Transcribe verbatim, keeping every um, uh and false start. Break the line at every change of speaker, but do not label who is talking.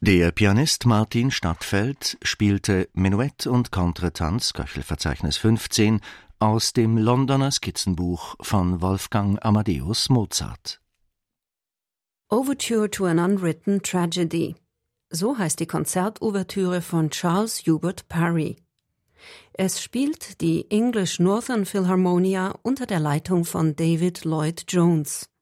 Der Pianist Martin Stadtfeld spielte Menuett und Contretanz, Köchelverzeichnis fünfzehn, aus dem Londoner Skizzenbuch von Wolfgang Amadeus Mozart.
Overture to an Unwritten Tragedy. So heißt die Konzertouvertüre von Charles Hubert Parry. Es spielt die English Northern Philharmonia unter der Leitung von David Lloyd Jones.